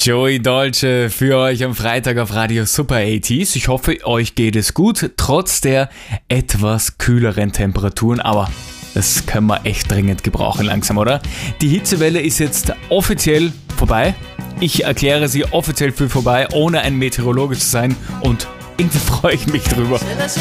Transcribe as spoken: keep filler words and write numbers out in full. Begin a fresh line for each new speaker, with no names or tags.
Joey Dolce für euch am Freitag auf Radio Super achtziger. Ich hoffe, euch geht es gut, trotz der etwas kühleren Temperaturen, aber das können wir echt dringend gebrauchen langsam, oder? Die Hitzewelle ist jetzt offiziell vorbei. Ich erkläre sie offiziell für vorbei, ohne ein Meteorologe zu sein, und irgendwie freue ich mich drüber.